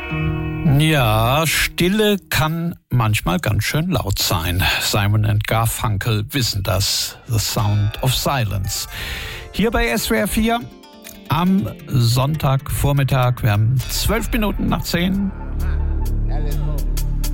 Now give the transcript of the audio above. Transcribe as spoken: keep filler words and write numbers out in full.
Ja, Stille kann manchmal ganz schön laut sein. Simon and Garfunkel wissen das. The Sound of Silence. Hier bei S W R vier am Sonntagvormittag. Wir haben zwölf Minuten nach zehn.